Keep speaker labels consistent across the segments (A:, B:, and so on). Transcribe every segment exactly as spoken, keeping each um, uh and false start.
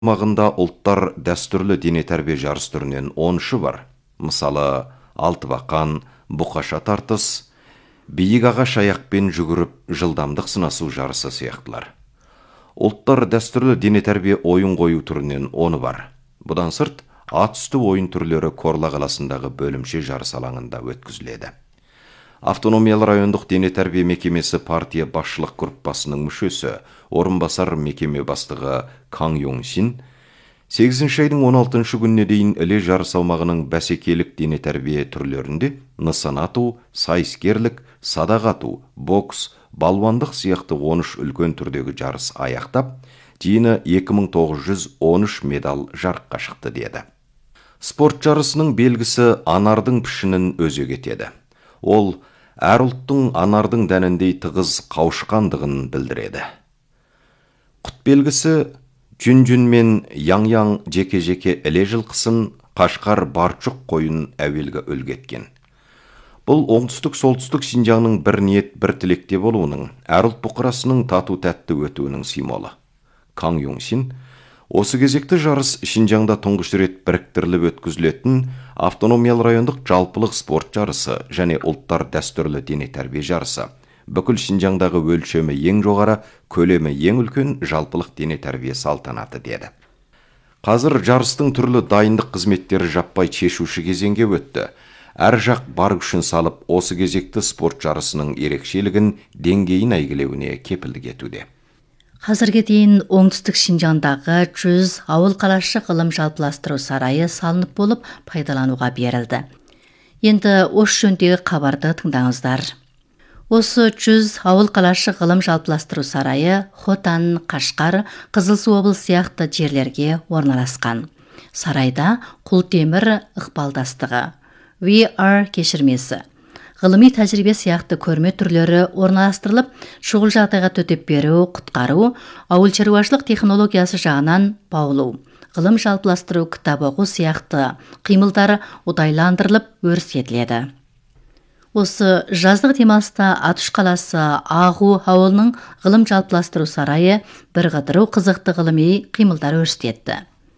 A: Мағында ұлттар дәстүрлі дене тәрбие жарыс түрінен он үші бар. Мысалы, алтыбақан, бұқаша тартыс, биік ағаш аяқпен жүгіріп жылдамдық сынасу жарысы сияқтылар. Ұлттар дәстүрлі дене тәрбие ойын қою түрінен оны бар. Бұдан сырт, ат үсті ойын түрлері Корла қаласындағы бөлімше жарыс алаңында өткізіледі. Автономиялы райондық дене тәрбие мекемесі партия басшылық группасының мүшесі, орынбасар мекеме бастығы Каң Йонг-син, сегізінші айдың он алтыншы күніне дейін іле жарыс аумағының бәсекелік дене тәрбие түрлерінде нысан ату, сайыскерлік, садақ ату, бокс, балуандық сияқты он үш үлкен түрдегі жарыс аяқтап, жиыны екі мың тоғыз жүз он үш медал жарыққа шықты деді. Спорт жарысының белгісі анардың пішінін өзек етеді. Ол әр ұлттың анардың дәніндей тығыз қауышқандығын білдіреді. Құт белгісі жүн-жүн мен яң-яң жеке-жеке іле жылқысын, Қашқар Барчұқ қойын әуелгі үлгеткен. Бұл оңтүстік-солтүстік Шинжаңның бір ниет, бір тілекте болуының, әр ұлт бұқарасының тату-тәтті өтуінің символы. Каң Йонг-син осы кезекті жарыс Шинжаңда тұңғыш рет біріктіріліп өткізілетін автономиялы райондық жалпылық спорт жарысы және ұлттар дәстүрлі дене тәрбие жарысы. Бүкіл Шинжаңдағы өлшемі ең жоғары, көлемі ең үлкен жалпылық дене тәрбие салтанаты деді. Қазір жарыстың түрлі дайындық қызметтері жаппай шешуші кезеңге өтті. Әр жақ бар күшін салып, осы кезекті спорт жарысының ерекшелігін, деңгейін әйгілеуіне кепілдік етуде.
B: Қазірге дейін оңтүстік Шинжаңдағы жүз ауыл қалашық ғылым жалпыластыру сарайы салынып болып пайдалануға берілді. Енді осы жөндегі хабарды тыңдаңыздар. Осы жүз ауыл қалашық ғылым жалпыластыру сарайы Хотан, Қашқар, Қызылсу облысы сияқты жерлерге орналасқан. Сарайда құлтемір ықпалдастығы, ви ар кешірмесі, ғылыми тәжірибе сияқты көрме түрлері орналастырылып, шұғыл жағдайға төтеп беру, құтқару, ауыл шаруашылық технологиясы жағынан баулу, ғылым жалпыластыру, кітап оқу сияқты қимылдары ұдайландырылып өрістетіледі. Осы жаздық демалыста Атыш қаласы Ағу ауылының ғылым жалпыластыру сарайы бір қыдыру қызықты ғылыми қимылдар өрістетті.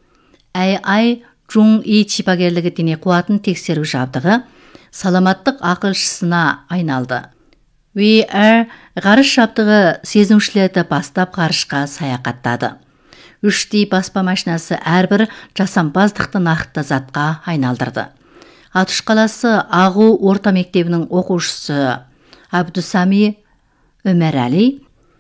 B: Әй-ай Джун-и шипагерлігі дене қуатын тексеру жабдығы саламаттық ақылшысына айналды. ви ар ғарыш жабдығы сезінушілерді бастап ғарышқа саяхаттады. үш ди баспа машинасы әрбір жасампаздықты нақты затқа айналдырды. Атыш қаласы Ағу орта мектебінің оқушысы Абдусами Өмәрәли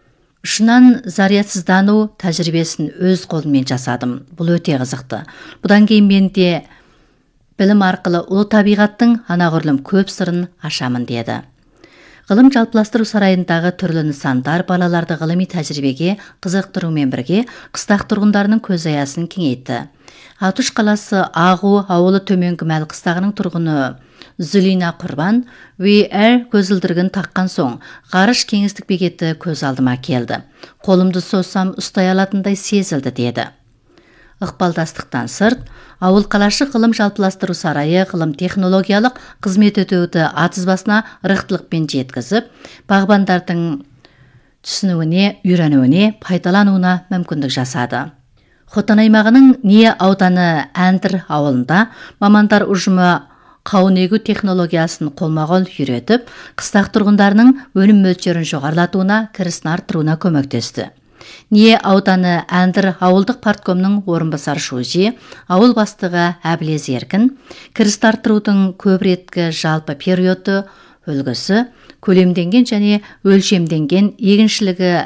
B: ұшынан зарядсыздану тәжірибесін өз қолымен жасадым. Бұл өте қызықты. Бұдан кейін мен де білім арқылы ұлы табиғаттың анағұрлым көп сырын ашамын деді. Ғылым жалпыластыру сарайындағы түрлі нысандар балаларды ғылыми тәжірибеге қызықтырумен бірге қыстақ тұрғындарының көз аясын кеңейтті. Атыш қаласы Ағу ауылы төменгі мәл қыстағының тұрғыны Зүлина Құрбан ви ар көзілдірігін таққан соң ғарыш кеңістік бекеті көз алдыма келді. Қолымды созсам ұстай алатындай сезілді деді. Ықпалдастықтан сырт, ауыл қалашық ғылым жалпыластыру сарайы ғылым технологиялық қызмет өтеуді атызбасына рықтылықпен жеткізіп, бағбандардың түсінуіне, үйренуіне, пайдалануына мүмкіндік жасады. Хотан аймағының Не ауданы Әндір ауылында мамандар ұжымы қауын егу технологиясын қолма-қол үйретіп, қыстақ тұрғындарының өнім мөлшерін жоғарылатуына, кірісін арттыруына көмектесті. Не ауданы Әндір ауылдық парткомның орынбасар Шужи, ауыл бастығы Әбілез Еркін, кірісті арттырудың көп реткі жалпы периоды үлгісі, көлемденген және өлшемденген егіншілігі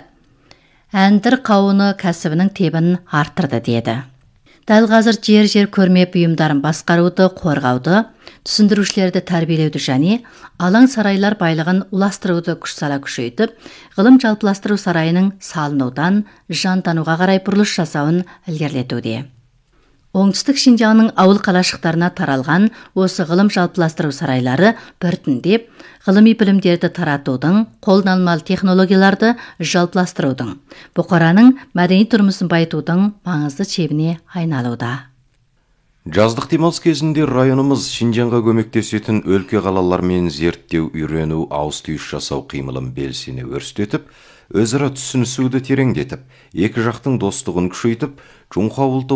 B: Әндір қауыны кәсібінің тебін арттырды деді. Дәл қазір жер-жер көрме бұйымдарын басқаруды, қорғауды, түсіндірушілерді тәрбиелеуді және алаң сарайлар байлығын уластыруды күш сала күшейтіп, ғылым жалпыластыру сарайының салынудан жандануға қарай бұрылыс жасауын ілгерілетуде. Оңтүстік Шинжаңның ауыл қалашықтарына таралған осы ғылым жалпыластыру сарайлары біртіндеп ғылыми білімдерді таратудың, қолданылмалы технологияларды жалпыластырудың, бұқараның мәдени тұрмысын байытудың маңызды шебіне айналуда.
A: Жаздық демалыс кезінде районымыз Шинжаңға көмектесетін өлке қалалармен зерттеу, үйрену, ауыс-түйіс жасау қимылын белсене өрістетіп, өзара түсінісуді тереңдетіп, екі жақтың достығын күшейтіп, Чунхо